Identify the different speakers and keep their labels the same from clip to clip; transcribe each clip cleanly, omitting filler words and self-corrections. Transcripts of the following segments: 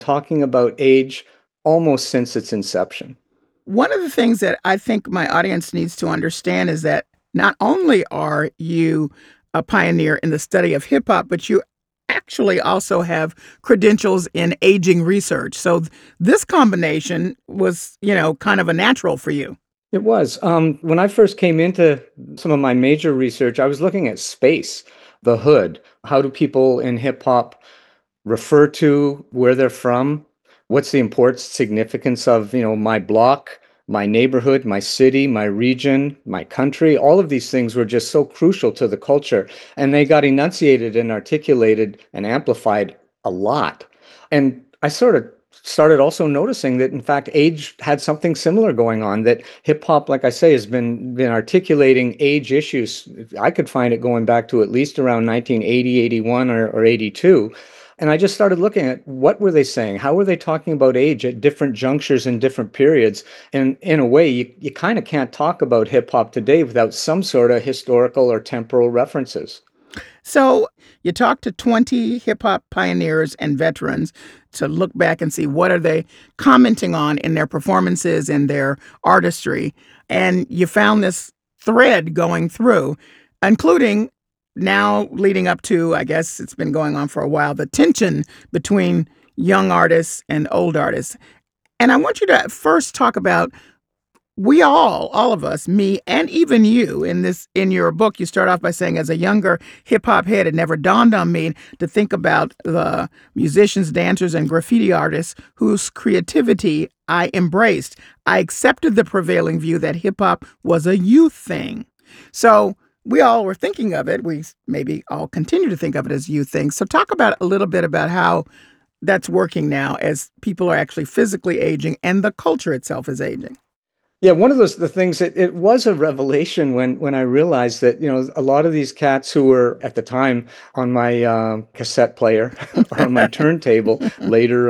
Speaker 1: talking about age almost since its inception.
Speaker 2: One of the things that I think my audience needs to understand is that not only are you a pioneer in the study of hip hop, but you actually also have credentials in aging research. So this combination was, kind of a natural for you.
Speaker 1: It was. When I first came into some of my major research, I was looking at space, the hood. How do people in hip hop refer to where they're from? What's the importance, significance of, my block, my neighborhood, my city, my region, my country? All of these things were just so crucial to the culture, and they got enunciated and articulated and amplified a lot. And I sort of started also noticing that in fact age had something similar going on, that hip hop, like I say, has been articulating age issues. I could find it going back to at least around 1980, 81, or 82. And I just started looking at what were they saying? How were they talking about age at different junctures in different periods? And in a way, you kind of can't talk about hip hop today without some sort of historical or temporal references.
Speaker 2: So you talk to 20 hip hop pioneers and veterans to look back and see what are they commenting on in their performances and their artistry. And you found this thread going through, including now leading up to, I guess it's been going on for a while, the tension between young artists and old artists. And I want you to first talk about we all of us, me and even you in your book, you start off by saying, as a younger hip hop head, it never dawned on me to think about the musicians, dancers, and graffiti artists whose creativity I embraced. I accepted the prevailing view that hip hop was a youth thing. So we all were thinking of it. We maybe all continue to think of it as youth things. So talk about a little bit about how that's working now as people are actually physically aging and the culture itself is aging.
Speaker 1: Yeah, one of the things that it was a revelation when I realized that, a lot of these cats who were at the time on my cassette player or on my turntable, later,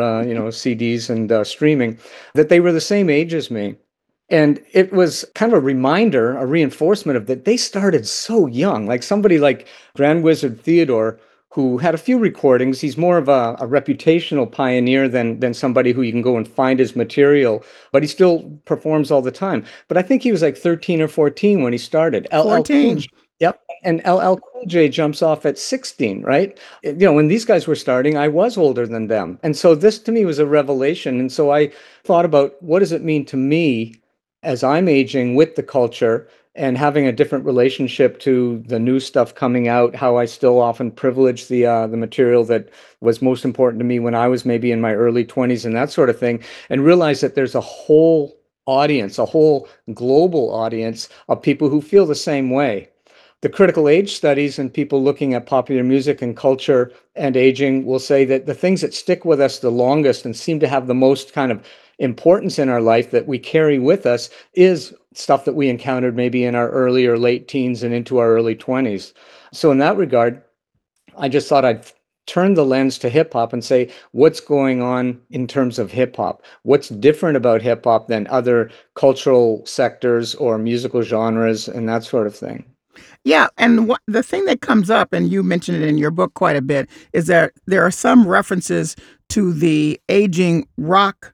Speaker 1: CDs and streaming, that they were the same age as me. And it was kind of a reminder, a reinforcement of that they started so young. Like somebody like Grand Wizard Theodore, who had a few recordings. He's more of a reputational pioneer than somebody who you can go and find his material, but he still performs all the time. But I think he was like 13 or 14 when he started. LL Cool
Speaker 2: 14.
Speaker 1: J, yep. And LL Cool J jumps off at 16, right? When these guys were starting, I was older than them. And so this to me was a revelation. And so I thought about what does it mean to me as I'm aging with the culture and having a different relationship to the new stuff coming out, how I still often privilege the material that was most important to me when I was maybe in my early 20s and that sort of thing, and realize that there's a whole audience, a whole global audience of people who feel the same way. The critical age studies and people looking at popular music and culture and aging will say that the things that stick with us the longest and seem to have the most kind of importance in our life that we carry with us is stuff that we encountered maybe in our early or late teens and into our early 20s. So in that regard, I just thought I'd turn the lens to hip hop and say, what's going on in terms of hip hop? What's different about hip hop than other cultural sectors or musical genres and that sort of thing?
Speaker 2: Yeah, and the thing that comes up, and you mentioned it in your book quite a bit, is that there are some references to the aging rock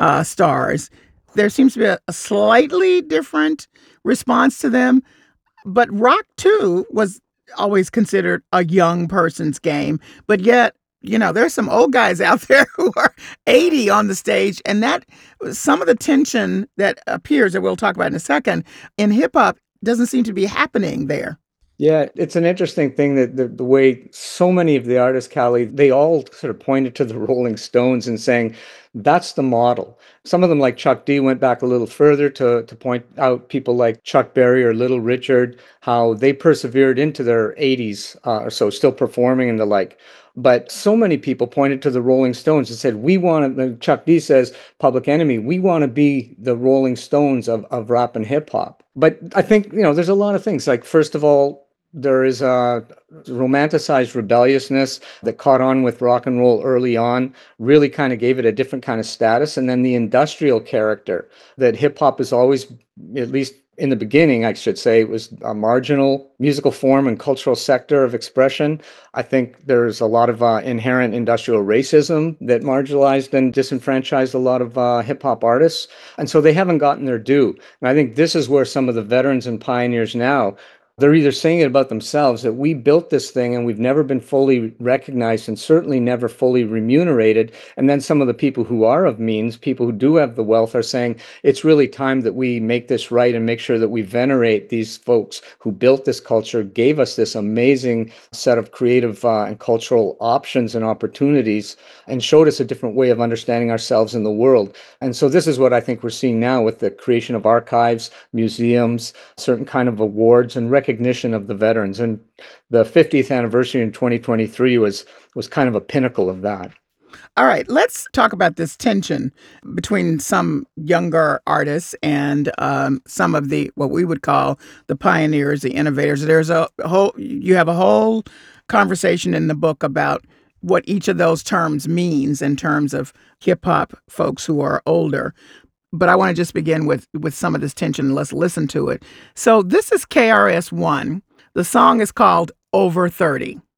Speaker 2: stars. There seems to be a slightly different response to them, but rock too was always considered a young person's game. But yet, there's some old guys out there who are 80 on the stage, and that some of the tension that appears, that we'll talk about in a second, in hip hop doesn't seem to be happening there.
Speaker 1: Yeah, it's an interesting thing that the way so many of the artists, Callie, they all sort of pointed to the Rolling Stones and saying that's the model. Some of them, like Chuck D, went back a little further to point out people like Chuck Berry or Little Richard, how they persevered into their 80s or so, still performing and the like. But so many people pointed to the Rolling Stones and said, we want to, Chuck D says, Public Enemy, we want to be the Rolling Stones of rap and hip hop. But I think, there's a lot of things. Like, first of all, There is a romanticized rebelliousness that caught on with rock and roll early on, really kind of gave it a different kind of status. And then the industrial character that hip hop has always, at least in the beginning, I should say, it was a marginal musical form and cultural sector of expression. I think there's a lot of inherent industrial racism that marginalized and disenfranchised a lot of hip hop artists. And so they haven't gotten their due. And I think this is where some of the veterans and pioneers now, they're either saying it about themselves that we built this thing and we've never been fully recognized and certainly never fully remunerated. And then some of the people who are of means, people who do have the wealth, are saying it's really time that we make this right and make sure that we venerate these folks who built this culture, gave us this amazing set of creative and cultural options and opportunities, and showed us a different way of understanding ourselves in the world. And so this is what I think we're seeing now with the creation of archives, museums, certain kind of awards and recognition of the veterans. And the 50th anniversary in 2023 was kind of a pinnacle of that.
Speaker 2: All right, let's talk about this tension between some younger artists and some of the what we would call the pioneers, the innovators. You have a whole conversation in the book about what each of those terms means in terms of hip hop folks who are older. But I want to just begin with some of this tension. Let's listen to it. So this is KRS One. The song is called Over 30.